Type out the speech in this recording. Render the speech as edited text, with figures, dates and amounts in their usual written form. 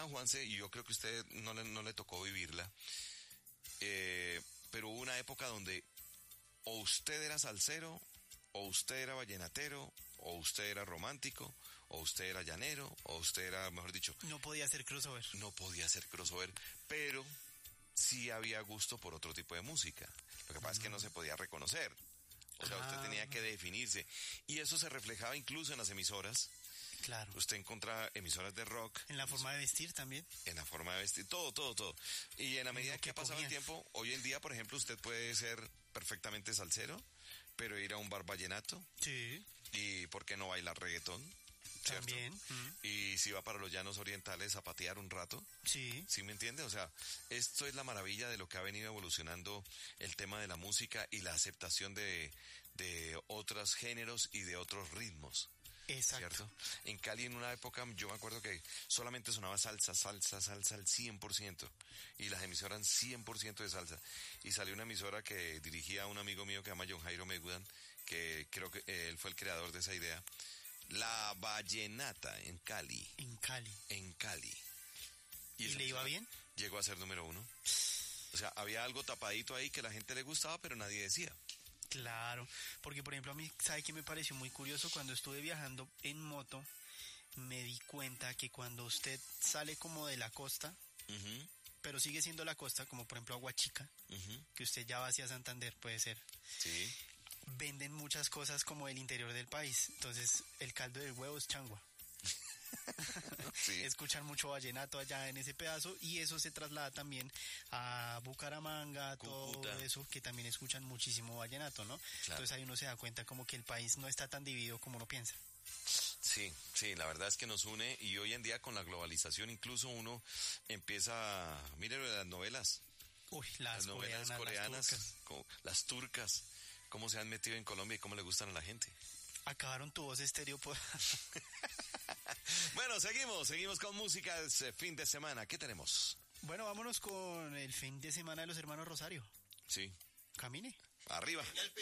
época, Juanse, y yo creo que usted no le tocó vivirla, pero hubo una época donde o usted era salsero, o usted era vallenatero, o usted era romántico, o usted era llanero, o usted era, mejor dicho... No podía hacer crossover. No podía hacer crossover, pero sí había gusto por otro tipo de música. Lo que pasa es que no se podía reconocer. O sea, usted tenía que definirse. Y eso se reflejaba incluso en las emisoras. Claro. Usted encontraba emisoras de rock. En la forma de vestir también. En la forma de vestir, todo. Y en la medida que ha pasado el tiempo, hoy en día, por ejemplo, usted puede ser perfectamente salsero, pero ir a un bar vallenato. Sí. Y ¿por qué no bailar reggaetón? ¿Cierto? También. Y si va para los llanos orientales a patear un rato. Sí. ¿Sí me entiende? O sea, esto es la maravilla de lo que ha venido evolucionando el tema de la música y la aceptación de otros géneros y de otros ritmos. Exacto. ¿Cierto? En Cali en una época yo me acuerdo que solamente sonaba salsa al 100%, y las emisoras 100% de salsa, y salió una emisora que dirigía a un amigo mío que se llama John Jairo Megudan, que creo que él fue el creador de esa idea, La Vallenata en Cali. En Cali. ¿Y le iba bien? Llegó a ser número 1. O sea, había algo tapadito ahí que a la gente le gustaba, pero nadie decía. Claro, porque por ejemplo a mí, ¿sabe qué me pareció muy curioso? Cuando estuve viajando en moto, me di cuenta que cuando usted sale como de la costa, pero sigue siendo la costa, como por ejemplo Aguachica, que usted ya va hacia Santander, puede ser. Sí. Venden muchas cosas como del interior del país, entonces el caldo del huevo es changua. Sí. Escuchan mucho vallenato allá en ese pedazo, y eso se traslada también a Bucaramanga, Cúcuta. todo eso, que también escuchan muchísimo vallenato, ¿no? Claro. Entonces ahí uno se da cuenta como que el país no está tan dividido como uno piensa. Sí, la verdad es que nos une, y hoy en día con la globalización incluso uno empieza, mire las novelas. Uy, las novelas coreanas, las turcas, cómo se han metido en Colombia y cómo le gustan a la gente. Acabaron Tu Voz Estéreo por... Bueno, seguimos con música ese fin de semana. ¿Qué tenemos? Bueno, vámonos con el fin de semana de los hermanos Rosario. Sí. Camine. Arriba. En el